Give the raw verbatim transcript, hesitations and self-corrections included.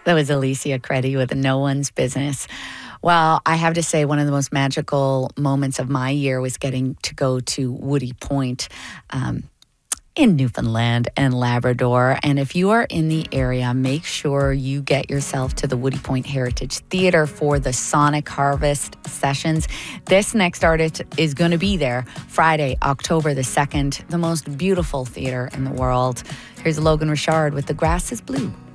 That was Alicia Credi with No One's Business. Well, I have to say, one of the most magical moments of my year was getting to go to Woody Point um, in Newfoundland and Labrador. And if you are in the area, make sure you get yourself to the Woody Point Heritage Theatre for the Sonic Harvest sessions. This next artist is going to be there Friday, October the second, the most beautiful theatre in the world. Here's Logan Richard with The Grass is Blue.